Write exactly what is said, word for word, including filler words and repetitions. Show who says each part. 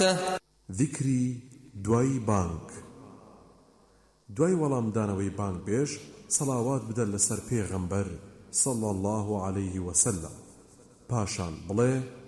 Speaker 1: ذیکری دوای بانگ. دوای وەڵامدانەوەی بانگ بێژ سەڵاوات بدە لەسەر پێغەمبەر صلی الله عليه وسلم. پاشان بڵێ